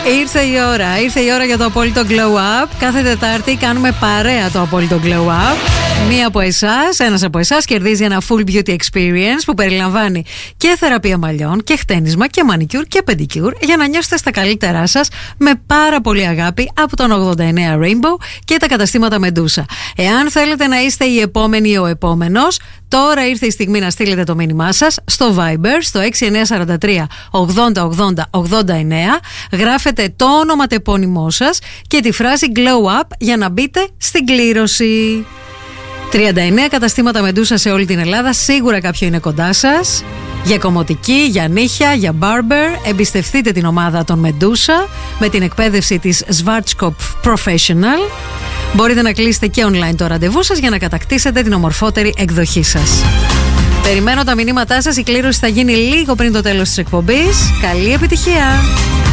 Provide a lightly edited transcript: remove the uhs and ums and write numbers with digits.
Ήρθε η ώρα για το απόλυτο glow up. Κάθε Τετάρτη κάνουμε παρέα το απόλυτο glow up. Ένας από εσάς κερδίζει ένα full beauty experience που περιλαμβάνει και θεραπεία μαλλιών και χτένισμα και manicure και pedicure για να νιώσετε στα καλύτερά σας με πάρα πολύ αγάπη από τον 89 Rainbow και τα καταστήματα Medusa. Eάν θέλετε να είστε η επόμενη ή ο επόμενος, τώρα ήρθε η στιγμή να στείλετε το μήνυμά σας στο Viber στο 6943 80 80 89. Γράφετε το ονοματεπώνυμό σας και τη φράση glow up για να μπείτε στην κλήρωση. 39 καταστήματα Medusa σε όλη την Ελλάδα. Σίγουρα κάποιο είναι κοντά σας. Για κομμωτική, για νύχια, για barber. Εμπιστευτείτε την ομάδα των Medusa με την εκπαίδευση της Schwarzkopf Professional. Μπορείτε να κλείσετε και online το ραντεβού σας για να κατακτήσετε την ομορφότερη εκδοχή σας. Περιμένω τα μηνύματά σας. Η κλήρωση θα γίνει λίγο πριν το τέλος της εκπομπής. Καλή επιτυχία!